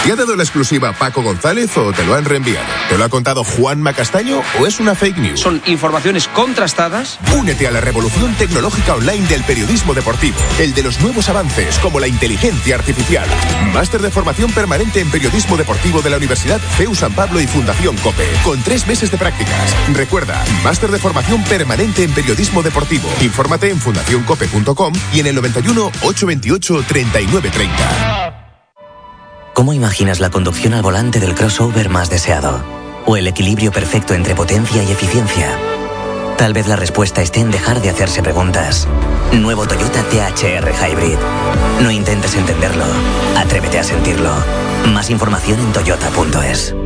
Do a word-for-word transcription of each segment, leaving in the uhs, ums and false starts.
¿Te ha dado la exclusiva Paco González o te lo han reenviado? ¿Te lo ha contado Juanma Castaño o es una fake news? Son informaciones contrastadas. Únete a la revolución tecnológica online del periodismo deportivo, el de los nuevos avances como la inteligencia artificial. Máster de formación permanente en periodismo deportivo de la Universidad C E U San Pablo y Fundación COPE, con tres meses de prácticas. Recuerda, máster de formación permanente en periodismo deportivo. Infórmate en fundación cope punto com y en el noventa y uno, ochocientos veintiocho, treinta y nueve treinta. ¿Cómo imaginas la conducción al volante del crossover más deseado? ¿O el equilibrio perfecto entre potencia y eficiencia? Tal vez la respuesta esté en dejar de hacerse preguntas. Nuevo Toyota T H R Hybrid. No intentes entenderlo. Atrévete a sentirlo. Más información en toyota punto es.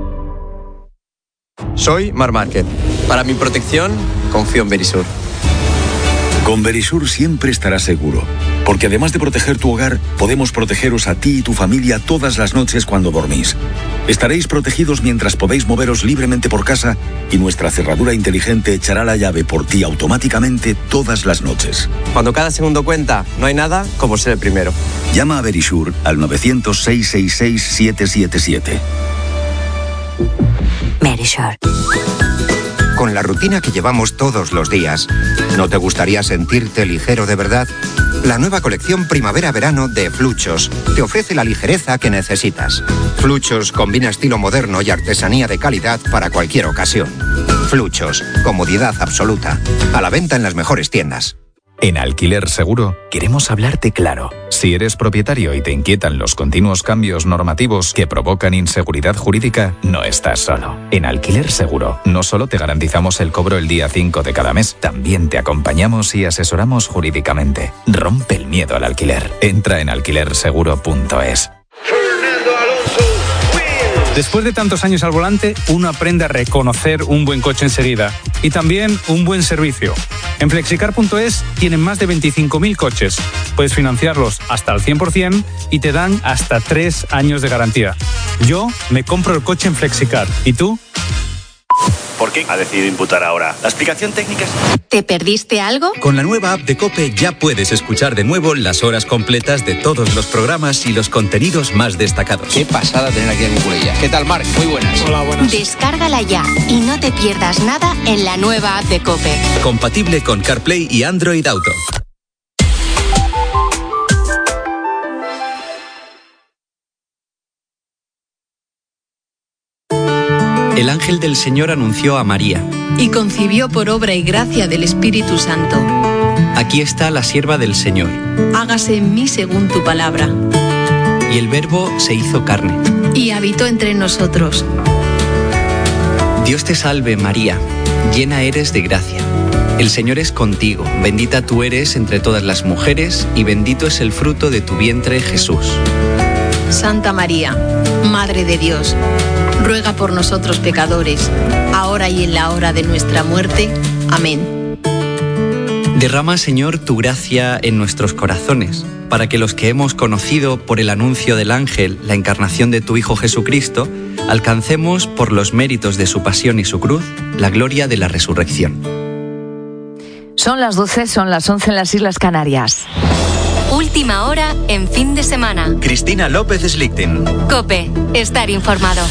Soy Mar Márquez. Para mi protección, confío en Verisur. Con Verisur siempre estarás seguro, porque además de proteger tu hogar, podemos protegeros a ti y tu familia todas las noches cuando dormís. Estaréis protegidos mientras podéis moveros libremente por casa y nuestra cerradura inteligente echará la llave por ti automáticamente todas las noches. Cuando cada segundo cuenta, no hay nada como ser el primero. Llama a Verisur al novecientos, seiscientos sesenta y seis, siete siete siete. Verisur. Con la rutina que llevamos todos los días, ¿no te gustaría sentirte ligero de verdad? La nueva colección Primavera-Verano de Fluchos te ofrece la ligereza que necesitas. Fluchos combina estilo moderno y artesanía de calidad para cualquier ocasión. Fluchos, comodidad absoluta. A la venta en las mejores tiendas. En Alquiler Seguro queremos hablarte claro. Si eres propietario y te inquietan los continuos cambios normativos que provocan inseguridad jurídica, no estás solo. En Alquiler Seguro no solo te garantizamos el cobro el día cinco de cada mes, también te acompañamos y asesoramos jurídicamente. Rompe el miedo al alquiler. Entra en alquiler seguro punto es. Después de tantos años al volante, uno aprende a reconocer un buen coche enseguida y también un buen servicio. En flexicar punto es tienen más de veinticinco mil coches. Puedes financiarlos hasta al cien por ciento y te dan hasta tres años de garantía. Yo me compro el coche en Flexicar. ¿Y tú? ¿Por qué ha decidido imputar ahora? ¿La explicación técnica es...? ¿Te perdiste algo? Con la nueva app de COPE ya puedes escuchar de nuevo las horas completas de todos los programas y los contenidos más destacados. Qué pasada tener aquí a mi culilla. ¿Qué tal, Marc? Muy buenas. Hola, buenas. Descárgala ya y no te pierdas nada en la nueva app de COPE. Compatible con CarPlay y Android Auto. El ángel del Señor anunció a María. Y concibió por obra y gracia del Espíritu Santo. Aquí está la sierva del Señor. Hágase en mí según tu palabra. Y el Verbo se hizo carne. Y habitó entre nosotros. Dios te salve, María, llena eres de gracia. El Señor es contigo, bendita tú eres entre todas las mujeres, y bendito es el fruto de tu vientre, Jesús. Santa María, Madre de Dios, ruega por nosotros pecadores, ahora y en la hora de nuestra muerte. Amén. Derrama, Señor, tu gracia en nuestros corazones, para que los que hemos conocido por el anuncio del ángel la encarnación de tu Hijo Jesucristo, alcancemos por los méritos de su pasión y su cruz, la gloria de la resurrección. Son las doce, son las once en las Islas Canarias. Última hora en fin de semana. Cristina López Slichting. COPE, estar informado.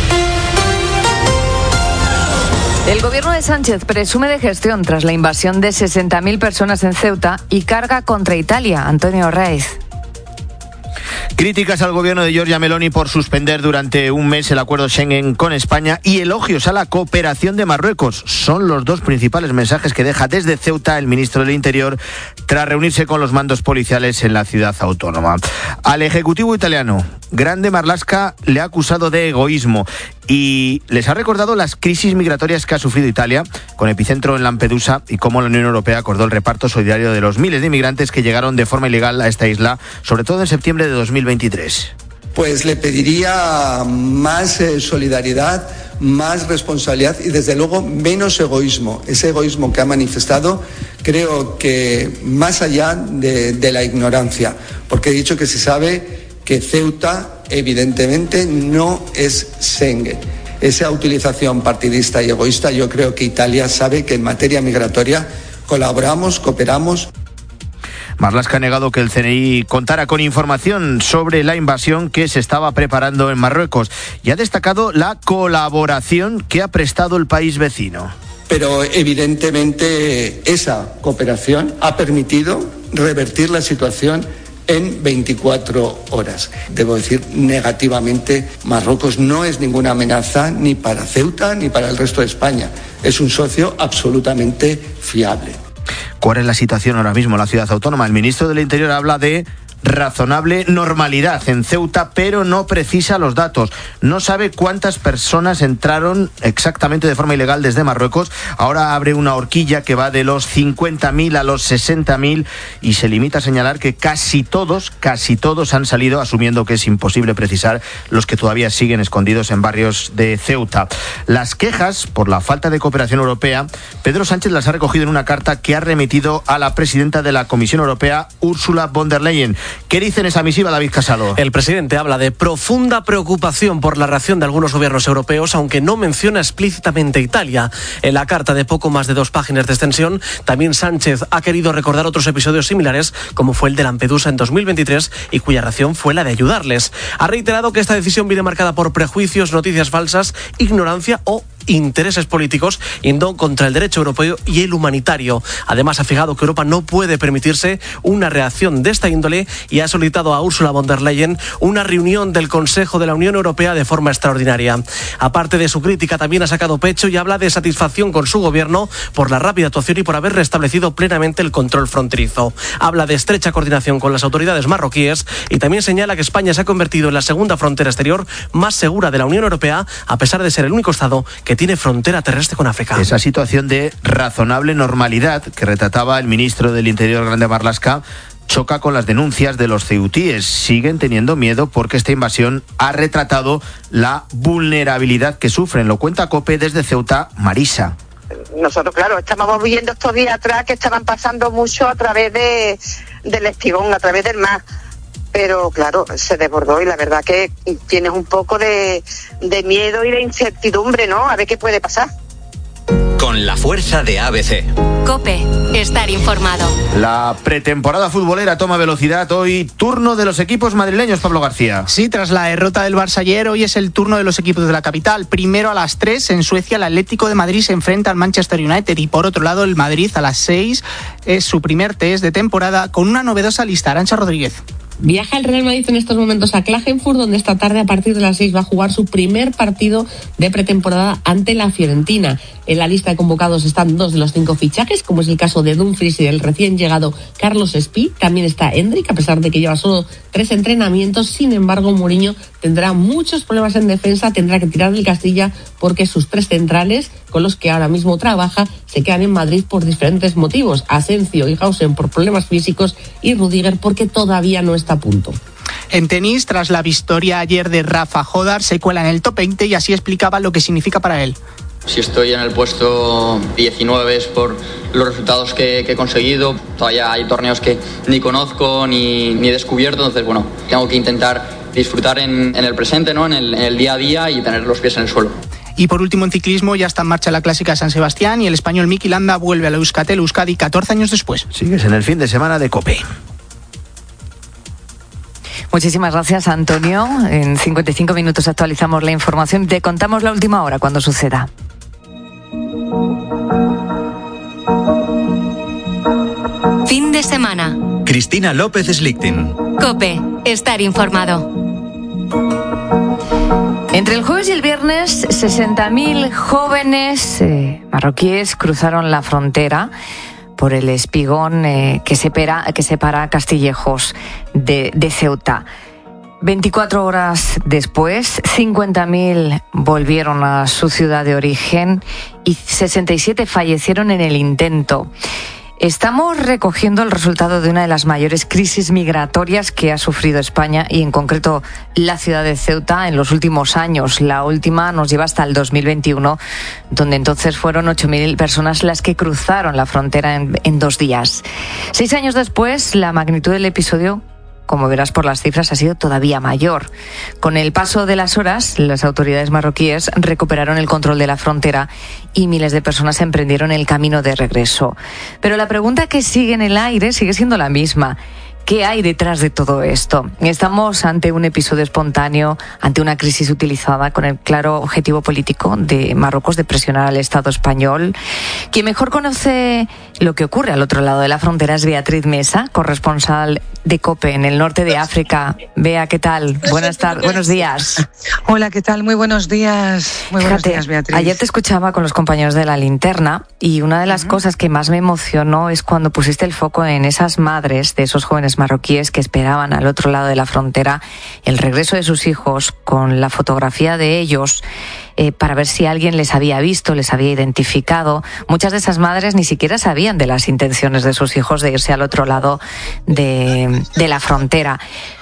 El gobierno de Sánchez presume de gestión tras la invasión de sesenta mil personas en Ceuta y carga contra Italia. Antonio Reis. Críticas al gobierno de Giorgia Meloni por suspender durante un mes el acuerdo Schengen con España y elogios a la cooperación de Marruecos. Son los dos principales mensajes que deja desde Ceuta el ministro del Interior tras reunirse con los mandos policiales en la ciudad autónoma. Al Ejecutivo italiano, Grande Marlaska le ha acusado de egoísmo y les ha recordado las crisis migratorias que ha sufrido Italia, con epicentro en Lampedusa, y cómo la Unión Europea acordó el reparto solidario de los miles de inmigrantes que llegaron de forma ilegal a esta isla, sobre todo en septiembre de dos mil veintitrés. Pues le pediría más eh, solidaridad, más responsabilidad y desde luego menos egoísmo. Ese egoísmo que ha manifestado creo que más allá de, de la ignorancia, porque he dicho que se sabe que Ceuta evidentemente no es Schengen. Esa utilización partidista y egoísta, yo creo que Italia sabe que en materia migratoria colaboramos, cooperamos. Marlaska ha negado que el C N I contara con información sobre la invasión que se estaba preparando en Marruecos y ha destacado la colaboración que ha prestado el país vecino. Pero evidentemente esa cooperación ha permitido revertir la situación en veinticuatro horas. Debo decir, negativamente, Marruecos no es ninguna amenaza ni para Ceuta ni para el resto de España. Es un socio absolutamente fiable. ¿Cuál es la situación ahora mismo en la ciudad autónoma? El ministro del Interior habla de razonable normalidad en Ceuta, pero no precisa los datos. No sabe cuántas personas entraron exactamente de forma ilegal desde Marruecos. Ahora abre una horquilla que va de los cincuenta mil a los sesenta mil y se limita a señalar que casi todos, casi todos han salido, asumiendo que es imposible precisar los que todavía siguen escondidos en barrios de Ceuta. Las quejas por la falta de cooperación europea, Pedro Sánchez las ha recogido en una carta que ha remitido a la presidenta de la Comisión Europea, Ursula von der Leyen. ¿Qué dice en esa misiva David Casado? El presidente habla de profunda preocupación por la reacción de algunos gobiernos europeos, aunque no menciona explícitamente Italia. En la carta de poco más de dos páginas de extensión, también Sánchez ha querido recordar otros episodios similares, como fue el de Lampedusa en dos mil veintitrés y cuya reacción fue la de ayudarles. Ha reiterado que esta decisión viene marcada por prejuicios, noticias falsas, ignorancia o intereses políticos, yendo contra el derecho europeo y el humanitario. Además, ha fijado que Europa no puede permitirse una reacción de esta índole y ha solicitado a Ursula von der Leyen una reunión del Consejo de la Unión Europea de forma extraordinaria. Aparte de su crítica, también ha sacado pecho y habla de satisfacción con su gobierno por la rápida actuación y por haber restablecido plenamente el control fronterizo. Habla de estrecha coordinación con las autoridades marroquíes y también señala que España se ha convertido en la segunda frontera exterior más segura de la Unión Europea, a pesar de ser el único Estado que tiene frontera terrestre con África. Esa situación de razonable normalidad que retrataba el ministro del Interior, Grande Marlaska, choca con las denuncias de los ceutíes. Siguen teniendo miedo porque esta invasión ha retratado la vulnerabilidad que sufren. Lo cuenta COPE desde Ceuta, Marisa. Nosotros, claro, estábamos viendo estos días atrás que estaban pasando mucho a través de, del Estigón, a través del mar. Pero claro, se desbordó y la verdad que tienes un poco de, de miedo y de incertidumbre, ¿no? A ver qué puede pasar. Con la fuerza de A B C. COPE, estar informado. La pretemporada futbolera toma velocidad. Hoy turno de los equipos madrileños, Pablo García. Sí, tras la derrota del Barça ayer, hoy es el turno de los equipos de la capital. Primero a las tres, en Suecia, el Atlético de Madrid se enfrenta al Manchester United. Y por otro lado, el Madrid a las seis es su primer test de temporada con una novedosa lista. Arantxa Rodríguez. Viaja el Real Madrid en estos momentos a Klagenfurt, donde esta tarde a partir de las seis va a jugar su primer partido de pretemporada ante la Fiorentina. En la lista de convocados están dos de los cinco fichajes, como es el caso de Dumfries y del recién llegado Carlos Espí. También está Endrick, a pesar de que lleva solo tres entrenamientos. Sin embargo, Mourinho tendrá muchos problemas en defensa, tendrá que tirar del Castilla porque sus tres centrales, con los que ahora mismo trabaja, se quedan en Madrid por diferentes motivos. Asensio y Hausen por problemas físicos y Rudiger porque todavía no está a punto. En tenis, tras la victoria ayer de Rafa Jodar, se cuela en el top veinte y así explicaba lo que significa para él. Si estoy en el puesto diecinueve es por los resultados que, que he conseguido. Todavía hay torneos que ni conozco ni, ni he descubierto, entonces bueno, tengo que intentar disfrutar en, en el presente, ¿no? en, el, en el día a día y tener los pies en el suelo. Y por último, en ciclismo, ya está en marcha la Clásica de San Sebastián y el español Miki Landa vuelve a la Euskaltel Euskadi catorce años después. Sigues en el fin de semana de COPE. Muchísimas gracias, Antonio. En cincuenta y cinco minutos actualizamos la información y te contamos la última hora cuando suceda. Fin de semana. Cristina López Slichting. COPE, estar informado. Entre el jueves y el viernes, sesenta mil jóvenes eh, marroquíes cruzaron la frontera por el espigón eh, que, separa, que separa Castillejos de, de Ceuta. veinticuatro horas después, cincuenta mil volvieron a su ciudad de origen y sesenta y siete fallecieron en el intento. Estamos recogiendo el resultado de una de las mayores crisis migratorias que ha sufrido España y en concreto la ciudad de Ceuta en los últimos años. La última nos lleva hasta el dos mil veintiuno, donde entonces fueron ocho mil personas las que cruzaron la frontera en, en dos días. Seis años después, la magnitud del episodio como verás por las cifras, ha sido todavía mayor. Con el paso de las horas, las autoridades marroquíes recuperaron el control de la frontera y miles de personas emprendieron el camino de regreso. Pero la pregunta que sigue en el aire sigue siendo la misma. ¿Qué hay detrás de todo esto? Estamos ante un episodio espontáneo, ante una crisis utilizada con el claro objetivo político de Marruecos de presionar al Estado español. Quien mejor conoce lo que ocurre al otro lado de la frontera es Beatriz Mesa, corresponsal de COPE en el norte de África. Bea, ¿qué tal? Buenas tardes, buenos días. Hola, ¿qué tal? Muy buenos días. Muy buenos Fíjate, días, Beatriz. Ayer te escuchaba con los compañeros de La Linterna y una de las uh-huh. cosas que más me emocionó es cuando pusiste el foco en esas madres de esos jóvenes marroquíes que esperaban al otro lado de la frontera el regreso de sus hijos con la fotografía de ellos eh, para ver si alguien les había visto, les había identificado. Muchas de esas madres ni siquiera sabían de las intenciones de sus hijos de irse al otro lado de, de la frontera.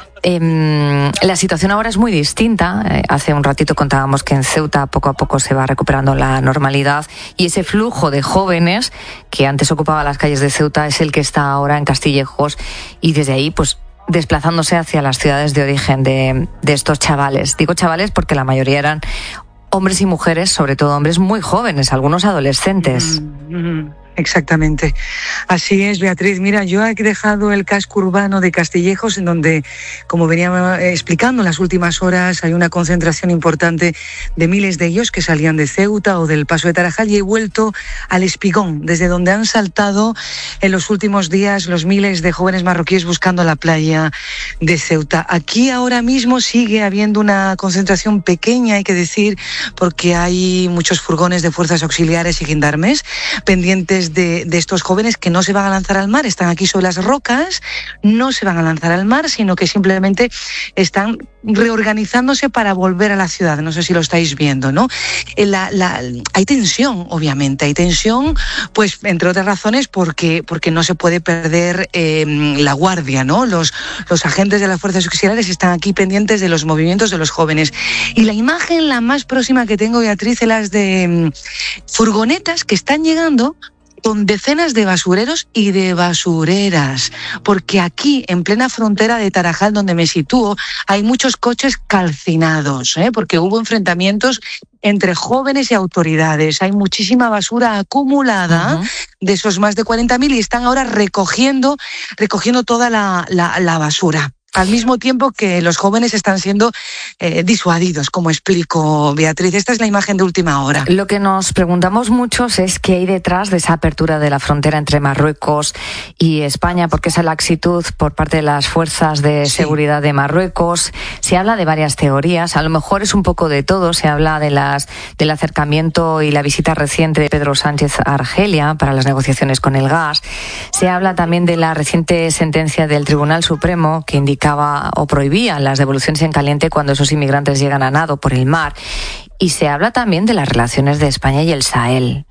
Eh, la situación ahora es muy distinta. Eh, hace un ratito contábamos que en Ceuta poco a poco se va recuperando la normalidad y ese flujo de jóvenes que antes ocupaba las calles de Ceuta es el que está ahora en Castillejos y desde ahí pues desplazándose hacia las ciudades de origen de, de estos chavales. Digo chavales porque la mayoría eran hombres y mujeres, sobre todo hombres muy jóvenes, algunos adolescentes. Mm-hmm. Exactamente. Así es, Beatriz. Mira, yo he dejado el casco urbano de Castillejos, en donde, como venía explicando en las últimas horas, hay una concentración importante de miles de ellos que salían de Ceuta o del Paso de Tarajal, y he vuelto al Espigón, desde donde han saltado en los últimos días los miles de jóvenes marroquíes buscando la playa de Ceuta. Aquí ahora mismo sigue habiendo una concentración pequeña, hay que decir, porque hay muchos furgones de fuerzas auxiliares y gendarmes pendientes De, de estos jóvenes que no se van a lanzar al mar, están aquí sobre las rocas, no se van a lanzar al mar, sino que simplemente están reorganizándose para volver a la ciudad. No sé si lo estáis viendo, ¿no? La, la, hay tensión, obviamente, hay tensión, pues entre otras razones porque, porque no se puede perder eh, la guardia, ¿no? Los, los agentes de las fuerzas auxiliares están aquí pendientes de los movimientos de los jóvenes. Y la imagen la más próxima que tengo, Beatriz, es las de um, furgonetas que están llegando con decenas de basureros y de basureras, porque aquí, en plena frontera de Tarajal, donde me sitúo, hay muchos coches calcinados, ¿eh? Porque hubo enfrentamientos entre jóvenes y autoridades. Hay muchísima basura acumulada uh-huh. de esos más de cuarenta mil y están ahora recogiendo, recogiendo toda la, la, la basura. Al mismo tiempo que los jóvenes están siendo eh, disuadidos, como explico, Beatriz. Esta es la imagen de última hora. Lo que nos preguntamos muchos es qué hay detrás de esa apertura de la frontera entre Marruecos y España, porque esa laxitud por parte de las fuerzas de sí. seguridad de Marruecos. Se habla de varias teorías, a lo mejor es un poco de todo. Se habla de las del acercamiento y la visita reciente de Pedro Sánchez a Argelia para las negociaciones con el gas. Se habla también de la reciente sentencia del Tribunal Supremo que indica o prohibía las devoluciones en caliente cuando esos inmigrantes llegan a nado por el mar. Y se habla también de las relaciones de España y el Sahel.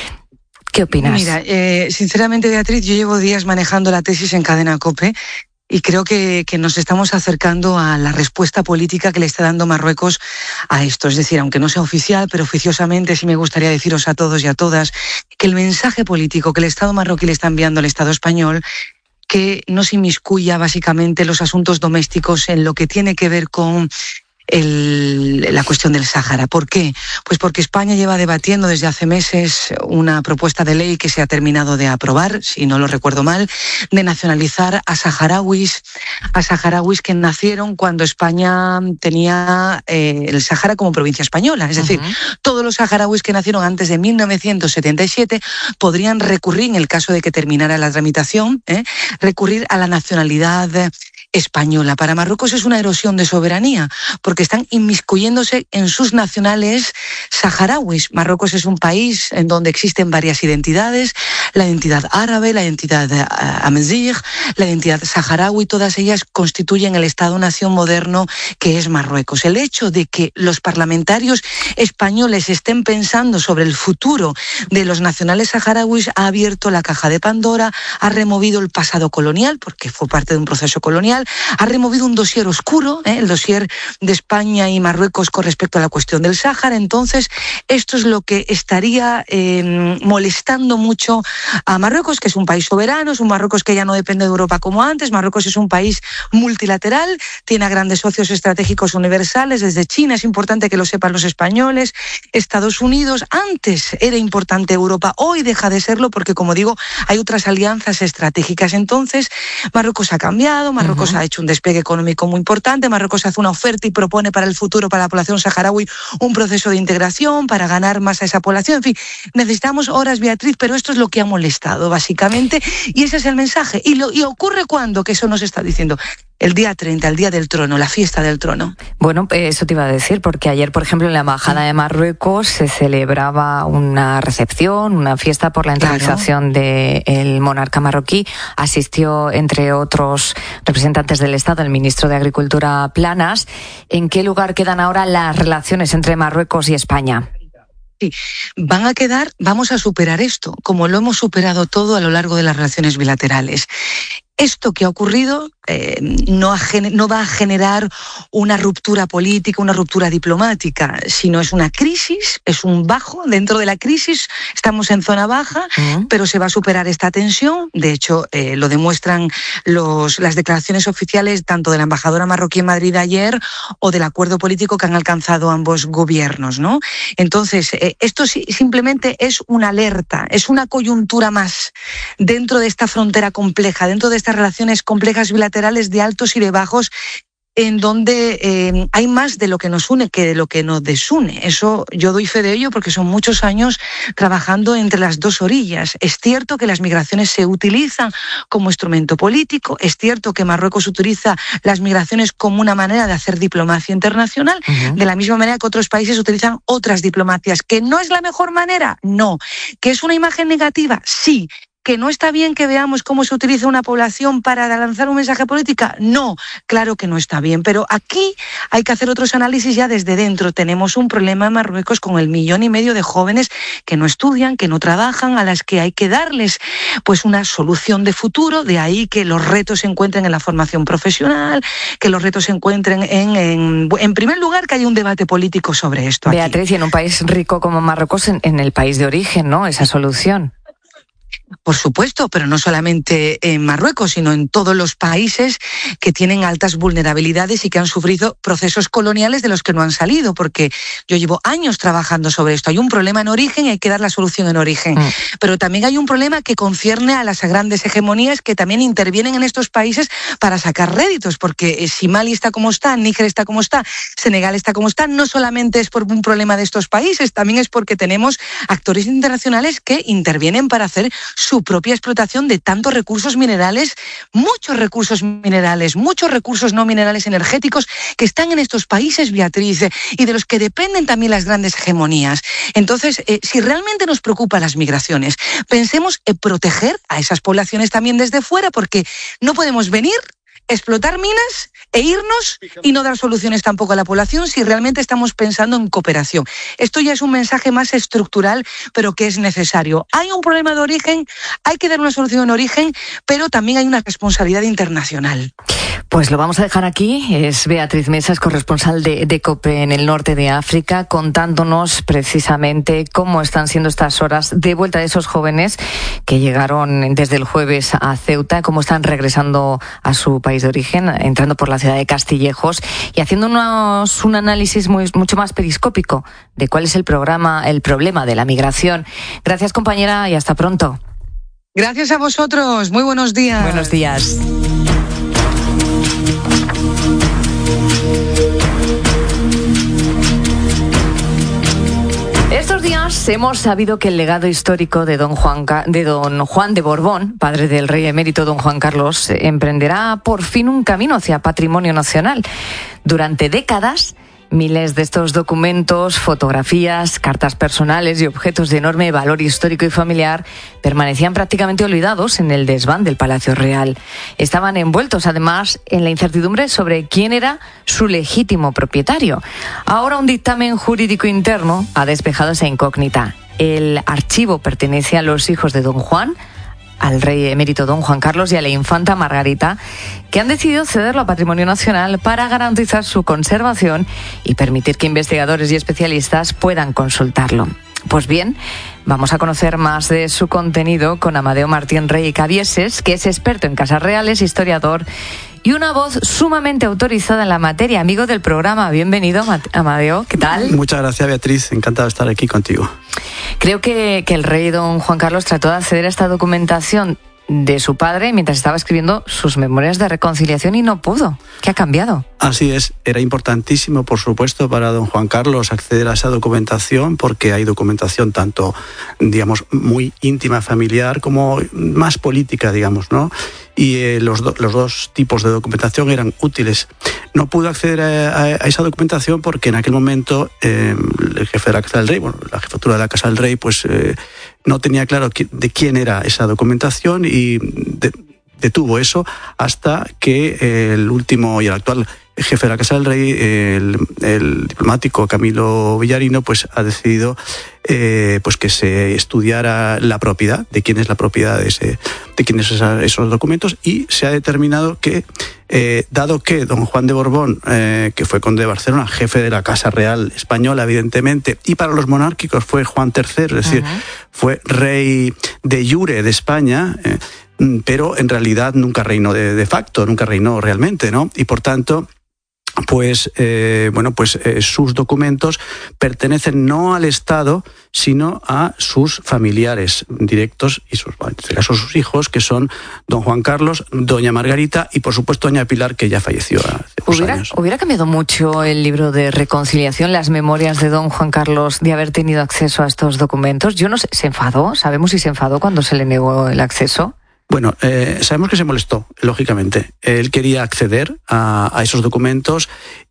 ¿Qué opinas? Mira, eh, sinceramente, Beatriz, yo llevo días manejando la tesis en Cadena COPE y creo que, que nos estamos acercando a la respuesta política que le está dando Marruecos a esto. Es decir, aunque no sea oficial, pero oficiosamente sí me gustaría deciros a todos y a todas que el mensaje político que el Estado marroquí le está enviando al Estado español, que no se inmiscuya básicamente los asuntos domésticos en lo que tiene que ver con el, la cuestión del Sáhara. ¿Por qué? Pues porque España lleva debatiendo desde hace meses una propuesta de ley que se ha terminado de aprobar, si no lo recuerdo mal, de nacionalizar a saharauis, a saharauis que nacieron cuando España tenía eh, el Sáhara como provincia española. Es decir, uh-huh. todos los saharauis que nacieron antes de mil novecientos setenta y siete podrían recurrir, en el caso de que terminara la tramitación, ¿eh? recurrir a la nacionalidad española. Para Marruecos es una erosión de soberanía, porque están inmiscuyéndose en sus nacionales saharauis. Marruecos es un país en donde existen varias identidades, la identidad árabe, la identidad uh, amazigh, la identidad saharaui, todas ellas constituyen el Estado-nación moderno que es Marruecos. El hecho de que los parlamentarios españoles estén pensando sobre el futuro de los nacionales saharauis ha abierto la caja de Pandora, ha removido el pasado colonial, porque fue parte de un proceso colonial, ha removido un dossier oscuro, ¿eh? el dossier de España y Marruecos con respecto a la cuestión del Sáhara. Entonces, esto es lo que estaría eh, molestando mucho a Marruecos, que es un país soberano, es un Marruecos que ya no depende de Europa como antes. Marruecos es un país multilateral, tiene a grandes socios estratégicos universales, desde China, es importante que lo sepan los españoles, Estados Unidos. Antes era importante Europa, hoy deja de serlo porque, como digo, hay otras alianzas estratégicas. Entonces, Marruecos ha cambiado, Marruecos uh-huh. ha hecho un despliegue económico muy importante, Marruecos hace una oferta y propone para el futuro, para la población saharaui, un proceso de integración para ganar más a esa población. En fin, necesitamos horas, Beatriz, pero esto es lo que ha molestado, básicamente, y ese es el mensaje. ¿Y, lo, y ocurre cuándo? Que eso nos está diciendo el día treinta, el día del trono, la fiesta del trono. Bueno, eso te iba a decir, porque ayer, por ejemplo, en la Embajada de Marruecos se celebraba una recepción, una fiesta por la entronización claro. del monarca marroquí. Asistió, entre otros representantes del Estado, el ministro de Agricultura, Planas. ¿En qué lugar quedan ahora las relaciones entre Marruecos y España? Sí, van a quedar, vamos a superar esto, como lo hemos superado todo a lo largo de las relaciones bilaterales. Esto que ha ocurrido eh, no, ha, no va a generar una ruptura política, una ruptura diplomática, sino es una crisis, es un bajo. Dentro de la crisis estamos en zona baja, uh-huh. pero se va a superar esta tensión. De hecho, eh, lo demuestran los, las declaraciones oficiales tanto de la embajadora marroquí en Madrid ayer o del acuerdo político que han alcanzado ambos gobiernos, ¿no? Entonces, eh, esto sí, simplemente es una alerta, es una coyuntura más dentro de esta frontera compleja, dentro de estas relaciones complejas bilaterales de altos y de bajos, en donde eh, hay más de lo que nos une que de lo que nos desune. Eso yo doy fe de ello porque son muchos años trabajando entre las dos orillas. Es cierto que las migraciones se utilizan como instrumento político, es cierto que Marruecos utiliza las migraciones como una manera de hacer diplomacia internacional, uh-huh. de la misma manera que otros países utilizan otras diplomacias. ¿Que no es la mejor manera? No. ¿Que es una imagen negativa? Sí. ¿Que no está bien que veamos cómo se utiliza una población para lanzar un mensaje político? No, claro que no está bien, pero aquí hay que hacer otros análisis ya desde dentro. Tenemos un problema en Marruecos con el millón y medio de jóvenes que no estudian, que no trabajan, a las que hay que darles pues una solución de futuro, de ahí que los retos se encuentren en la formación profesional, que los retos se encuentren en, en, en primer lugar, que haya un debate político sobre esto. Beatriz, aquí. Y en un país rico como Marruecos, en, en el país de origen, ¿no? Esa solución. Por supuesto, pero no solamente en Marruecos, sino en todos los países que tienen altas vulnerabilidades y que han sufrido procesos coloniales de los que no han salido, porque yo llevo años trabajando sobre esto. Hay un problema en origen y hay que dar la solución en origen. Mm. Pero también hay un problema que concierne a las grandes hegemonías que también intervienen en estos países para sacar réditos, porque si Mali está como está, Níger está como está, Senegal está como está, no solamente es por un problema de estos países, también es porque tenemos actores internacionales que intervienen para hacer su propia explotación de tantos recursos minerales, muchos recursos minerales, muchos recursos no minerales energéticos que están en estos países, Beatriz, y de los que dependen también las grandes hegemonías. Entonces, eh, si realmente nos preocupan las migraciones, pensemos en proteger a esas poblaciones también desde fuera, porque no podemos venir, explotar minas e irnos y no dar soluciones tampoco a la población si realmente estamos pensando en cooperación. Esto ya es un mensaje más estructural, pero que es necesario. Hay un problema de origen, hay que dar una solución en origen, pero también hay una responsabilidad internacional. Pues lo vamos a dejar aquí. Es Beatriz Mesas, corresponsal de, de COPE en el norte de África, contándonos precisamente cómo están siendo estas horas de vuelta de esos jóvenes que llegaron desde el jueves a Ceuta, cómo están regresando a su país de origen, entrando por la ciudad de Castillejos y haciéndonos un análisis muy, mucho más periscópico de cuál es el programa, el problema de la migración. Gracias, compañera, y hasta pronto. Gracias a vosotros. Muy buenos días. Buenos días. Estos días hemos sabido que el legado histórico de don Juan, de don Juan de Borbón, padre del rey emérito don Juan Carlos, emprenderá por fin un camino hacia patrimonio nacional. Durante décadas, miles de estos documentos, fotografías, cartas personales y objetos de enorme valor histórico y familiar permanecían prácticamente olvidados en el desván del Palacio Real. Estaban envueltos, además, en la incertidumbre sobre quién era su legítimo propietario. Ahora un dictamen jurídico interno ha despejado esa incógnita. El archivo pertenece a los hijos de don Juan, al rey emérito don Juan Carlos y a la infanta Margarita, que han decidido cederlo a Patrimonio Nacional para garantizar su conservación y permitir que investigadores y especialistas puedan consultarlo. Pues bien, Vamos a conocer más de su contenido con Amadeo Martín Rey Cabieses, que es experto en casas reales, historiador y una voz sumamente autorizada en la materia. Amigo del programa, bienvenido, Amadeo, ¿qué tal? Muchas gracias, Beatriz, encantado de estar aquí contigo. Creo que, que el rey don Juan Carlos trató de acceder a esta documentación de su padre mientras estaba escribiendo sus memorias de reconciliación y no pudo. ¿Qué ha cambiado? Así es, era importantísimo, por supuesto, para don Juan Carlos acceder a esa documentación, porque hay documentación tanto, digamos, muy íntima, familiar, como más política, digamos, ¿no? Y eh, los, do, los dos tipos de documentación eran útiles. No pudo acceder a, a, a esa documentación porque en aquel momento eh, el jefe de la Casa del Rey, bueno, la jefatura de la Casa del Rey, pues eh, no tenía claro qui, de quién era esa documentación y de, detuvo eso hasta que eh, el último y el actual jefe de la Casa del Rey, el, el diplomático Camilo Villarino, pues ha decidido eh, pues que se estudiara la propiedad, de quién es la propiedad de, ese, de quién es esa, esos documentos, y se ha determinado que, eh, dado que don Juan de Borbón, eh, que fue conde de Barcelona, jefe de la Casa Real Española, evidentemente, y para los monárquicos fue Juan tercero, es decir, uh-huh. fue rey de jure de España, eh, pero en realidad nunca reinó de, de facto, nunca reinó realmente, ¿no? Y por tanto, pues eh, bueno, pues eh, sus documentos pertenecen no al Estado, sino a sus familiares directos y sus, en este caso sus hijos, que son don Juan Carlos, doña Margarita y por supuesto doña Pilar, que ya falleció hace unos ¿Hubiera, años. ¿Hubiera cambiado mucho el libro de reconciliación, las memorias de don Juan Carlos, de haber tenido acceso a estos documentos? Yo no sé, ¿se enfadó? ¿Sabemos si se enfadó cuando se le negó el acceso? Bueno, eh, sabemos que se molestó, lógicamente. Él quería acceder a, a esos documentos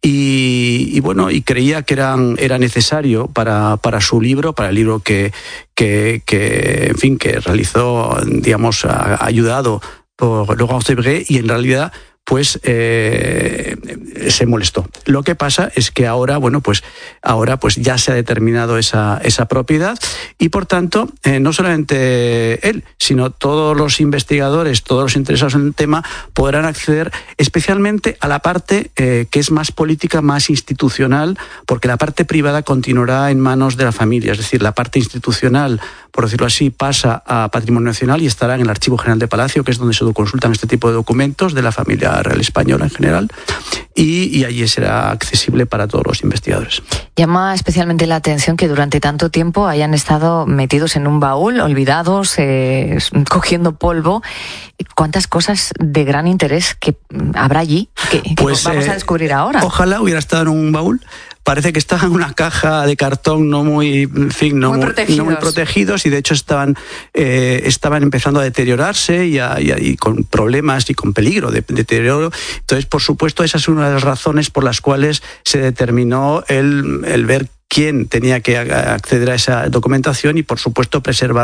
y, y bueno, y creía que eran, era necesario para, para su libro, para el libro que, que, que en fin, que realizó, digamos, a, ayudado por Laurence Debré, y en realidad pues eh, se molestó. Lo que pasa es que ahora, bueno, pues ahora pues ya se ha determinado esa, esa propiedad y por tanto, eh, no solamente él, sino todos los investigadores, todos los interesados en el tema podrán acceder especialmente a la parte eh, que es más política, más institucional, porque la parte privada continuará en manos de la familia, es decir, la parte institucional, por decirlo así, pasa a Patrimonio Nacional y estará en el Archivo General de Palacio, que es donde se consultan este tipo de documentos de la familia real española en general, y, y allí será accesible para todos los investigadores. Llama especialmente la atención que durante tanto tiempo hayan estado metidos en un baúl, olvidados, eh, cogiendo polvo. ¿Cuántas cosas de gran interés que habrá allí que, que pues, vamos a descubrir eh, ahora? Ojalá hubiera estado en un baúl. Parece que estaban en una caja de cartón no muy, en fin, no muy, muy, protegidos. No muy protegidos y de hecho estaban, eh, estaban empezando a deteriorarse y, a, y, a, y con problemas y con peligro de, de deterioro. Entonces, por supuesto, esa es una de las razones por las cuales se determinó el, el ver quién tenía que acceder a esa documentación y, por supuesto, preservar